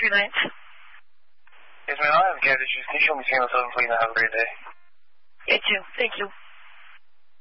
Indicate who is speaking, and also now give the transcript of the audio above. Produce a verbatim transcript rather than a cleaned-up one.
Speaker 1: three Lance.
Speaker 2: Yes, ma'am. I have gas issues. Can you show me channel seven, please, and have a great day?
Speaker 1: You too. Thank you.